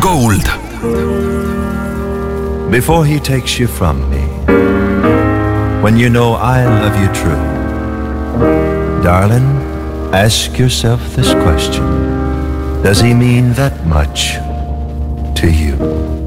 Gold. Before he takes you from me, when you know I love you true, darling, ask yourself this question: does he mean that much to you?